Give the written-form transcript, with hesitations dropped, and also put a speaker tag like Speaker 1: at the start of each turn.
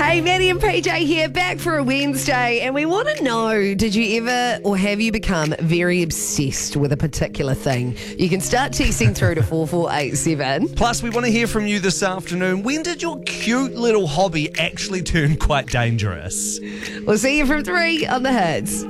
Speaker 1: Hey, Maddie and PJ here, back for a Wednesday, and we want to know, did you ever or have you become very obsessed with a particular thing? You can start teasing through to 4487.
Speaker 2: Plus, we want to hear from you this afternoon. When did your cute little hobby actually turn quite dangerous?
Speaker 1: We'll see you from 3 on the Hits.